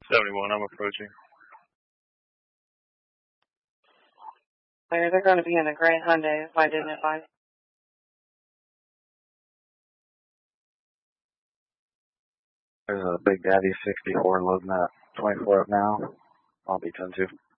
71, I'm approaching. They're going to be in a gray Hyundai if I didn't advise. There's a Big Daddy 64 loading that 24 up now. I'll be 10-2.